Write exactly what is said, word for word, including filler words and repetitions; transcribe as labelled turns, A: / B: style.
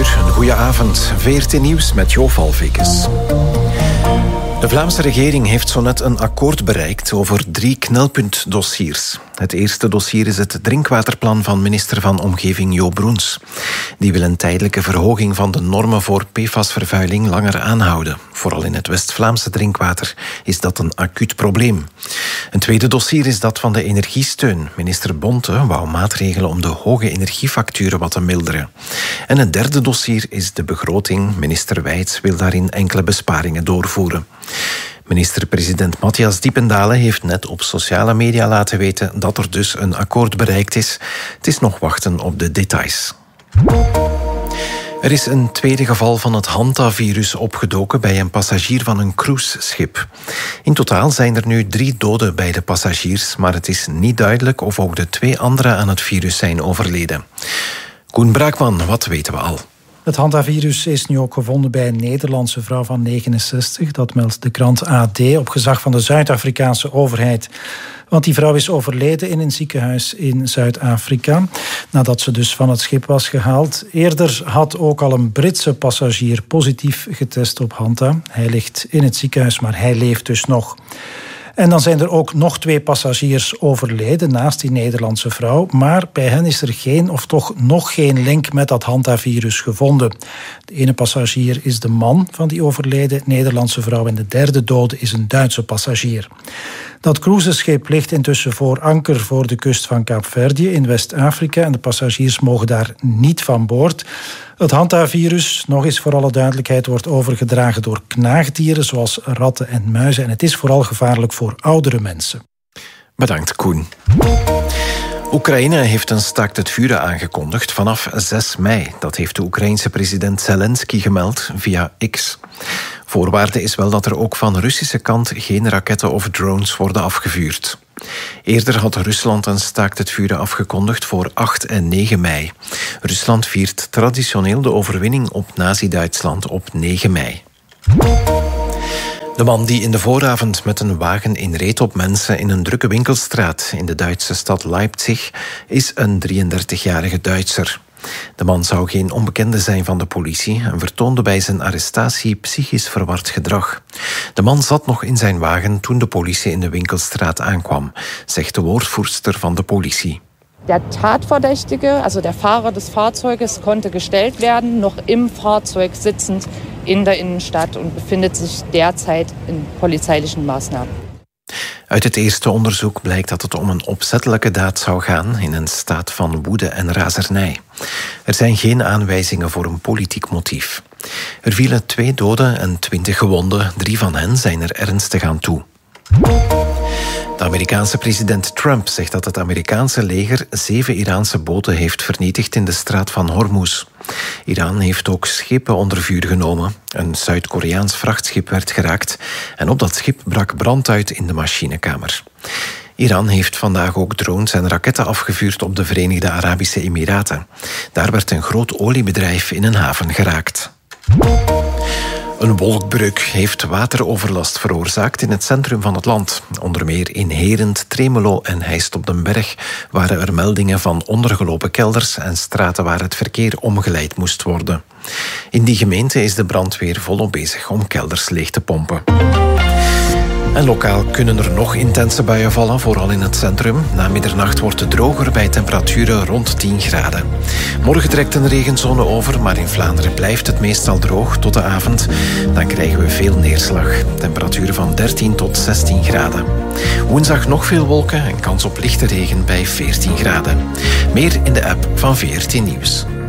A: uur, een goede avond. V R T Nieuws met Jo Valvikes. De Vlaamse regering heeft zo net een akkoord bereikt over drie knelpuntdossiers. Het eerste dossier is het drinkwaterplan van minister van Omgeving Jo Broens. Die wil een tijdelijke verhoging van de normen voor P F A S-vervuiling langer aanhouden. Vooral in het West-Vlaamse drinkwater is dat een acuut probleem. Een tweede dossier is dat van de energiesteun. Minister Bonte wou maatregelen om de hoge energiefacturen wat te milderen. En het derde dossier is de begroting. Minister Wijts wil daarin enkele besparingen doorvoeren. Minister-president Matthias Diependalen heeft net op sociale media laten weten dat er dus een akkoord bereikt is. Het is nog wachten op de details. Er is een tweede geval van het hantavirus opgedoken bij een passagier van een cruiseschip. In totaal zijn er nu drie doden bij de passagiers, maar het is niet duidelijk of ook de twee anderen aan het virus zijn overleden. Koen Braakman, wat weten we al?
B: Het hantavirus is nu ook gevonden bij een Nederlandse vrouw van negenenzestig. Dat meldt de krant A D op gezag van de Zuid-Afrikaanse overheid. Want die vrouw is overleden in een ziekenhuis in Zuid-Afrika, nadat ze dus van het schip was gehaald. Eerder had ook al een Britse passagier positief getest op hanta. Hij ligt in het ziekenhuis, maar hij leeft dus nog. En dan zijn er ook nog twee passagiers overleden naast die Nederlandse vrouw. Maar bij hen is er geen of toch nog geen link met dat hantavirus gevonden. De ene passagier is de man van die overleden Nederlandse vrouw en de derde dode is een Duitse passagier. Dat cruiseschip ligt intussen voor anker voor de kust van Kaapverdië in West-Afrika en de passagiers mogen daar niet van boord. Het hantavirus, nog eens voor alle duidelijkheid, wordt overgedragen door knaagdieren zoals ratten en muizen en het is vooral gevaarlijk voor oudere mensen.
A: Bedankt, Koen. Oekraïne heeft een staakt het vuren aangekondigd vanaf zes mei. Dat heeft de Oekraïense president Zelensky gemeld via X. Voorwaarde is wel dat er ook van Russische kant geen raketten of drones worden afgevuurd. Eerder had Rusland een staakt het vuren afgekondigd voor acht en negen mei. Rusland viert traditioneel de overwinning op Nazi-Duitsland op negen mei. De man die in de vooravond met een wagen inreed op mensen in een drukke winkelstraat in de Duitse stad Leipzig is een drieëndertigjarige Duitser. De man zou geen onbekende zijn van de politie en vertoonde bij zijn arrestatie psychisch verward gedrag. De man zat nog in zijn wagen toen de politie in de winkelstraat aankwam, zegt de woordvoerster van de politie.
C: Der Tatverdächtige, also der Fahrer des Fahrzeuges, konnte gestellt werden, noch im Fahrzeug sitzend in der Innenstadt und befindet sich derzeit in polizeilichen Maßnahmen.
A: Uit het eerste onderzoek blijkt dat het om een opzettelijke daad zou gaan in een staat van woede en razernij. Er zijn geen aanwijzingen voor een politiek motief. Er vielen twee doden en twintig gewonden. Drie van hen zijn er ernstig aan toe. De Amerikaanse president Trump zegt dat het Amerikaanse leger zeven Iraanse boten heeft vernietigd in de straat van Hormuz. Iran heeft ook schepen onder vuur genomen. Een Zuid-Koreaans vrachtschip werd geraakt en op dat schip brak brand uit in de machinekamer. Iran heeft vandaag ook drones en raketten afgevuurd op de Verenigde Arabische Emiraten. Daar werd een groot oliebedrijf in een haven geraakt. Een wolkbreuk heeft wateroverlast veroorzaakt in het centrum van het land. Onder meer in Herent, Tremelo en Heist op den Berg waren er meldingen van ondergelopen kelders en straten waar het verkeer omgeleid moest worden. In die gemeente is de brandweer volop bezig om kelders leeg te pompen. En lokaal kunnen er nog intense buien vallen, vooral in het centrum. Na middernacht wordt het droger bij temperaturen rond tien graden. Morgen trekt een regenzone over, maar in Vlaanderen blijft het meestal droog tot de avond. Dan krijgen we veel neerslag. Temperaturen van dertien tot zestien graden. Woensdag nog veel wolken en kans op lichte regen bij veertien graden. Meer in de app van V R T Nieuws.